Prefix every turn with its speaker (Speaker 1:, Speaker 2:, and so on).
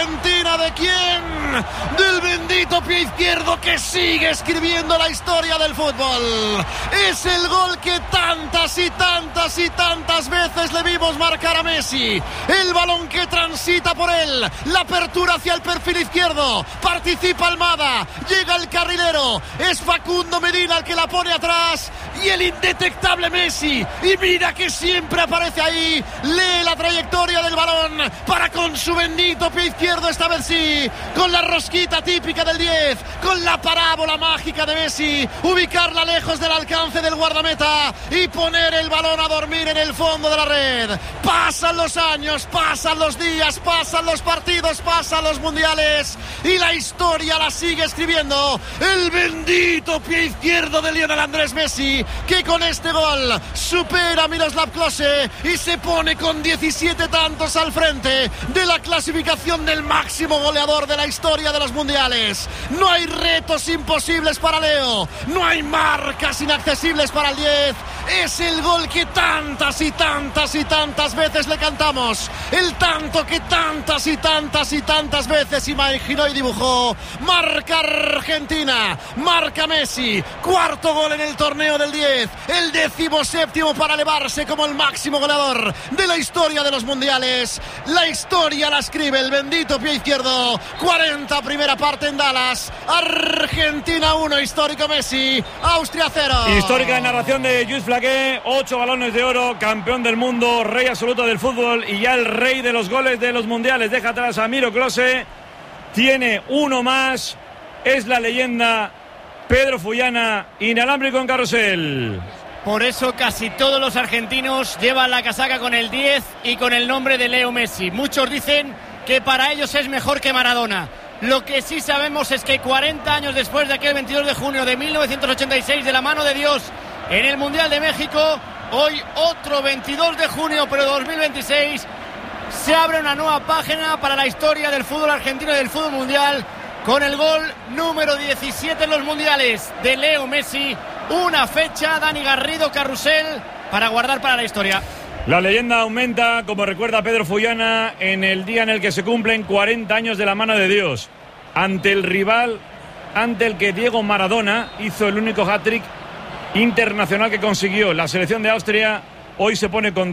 Speaker 1: Argentina, ¿de quién? Del bendito pie izquierdo que sigue escribiendo la historia del fútbol. Es el gol que tantas y tantas y tantas veces le vimos marcar a Messi. El balón que transita por él, la apertura hacia el perfil izquierdo, participa Almada, llega el carrilero, es Facundo Medina el que la pone atrás y el indetectable Messi, y mira que siempre aparece ahí, lee la trayectoria del balón para con su bendito pie izquierdo, esta vez sí, con la rosquita típica del 10, con la parábola mágica de Messi, ubicarla lejos del alcance del guardameta y poner el balón a dormir en el fondo de la red. Pasan los años, pasan los días, pasan los partidos, pasan los mundiales y la historia la sigue escribiendo el bendito pie izquierdo de Lionel Andrés Messi, que con este gol supera a Miroslav Klose y se pone con 17 tantos al frente de la clasificación del máximo goleador de la historia de los mundiales. No hay retos imposibles para Leo, no hay marcas inaccesibles para el 10. Es el gol que tantas y tantas y tantas veces le cantamos, el tanto que tantas y tantas y tantas veces imaginó y dibujó. Marca Argentina, marca Messi, cuarto gol en el torneo del 10, el 17º para elevarse como el máximo goleador de la historia de los mundiales. La historia la escribe el bendito pie izquierdo. 40 primera parte en Dallas, Argentina 1, histórico Messi, Austria 0.
Speaker 2: Histórica narración de Lluís Flaqué, 8 balones de oro, campeón del mundo, rey absoluto del fútbol y ya el rey de los goles de los mundiales. Deja atrás a Miro Klose, tiene uno más, es la leyenda Pedro Fuyana, inalámbrico en carrusel.
Speaker 3: Por eso casi todos los argentinos llevan la casaca con el 10 y con el nombre de Leo Messi. Muchos dicen que para ellos es mejor que Maradona. Lo que sí sabemos es que 40 años después de aquel 22 de junio de 1986, de la mano de Dios, en el Mundial de México, hoy otro 22 de junio, pero 2026, se abre una nueva página para la historia del fútbol argentino y del fútbol mundial, con el gol número 17 en los mundiales de Leo Messi. Una fecha, Dani Garrido, carrusel, para guardar para la historia.
Speaker 2: La leyenda aumenta, como recuerda Pedro Fuyana, en el día en el que se cumplen 40 años de la mano de Dios, ante el rival, ante el que Diego Maradona hizo el único hat-trick internacional que consiguió. La selección de Austria hoy se pone con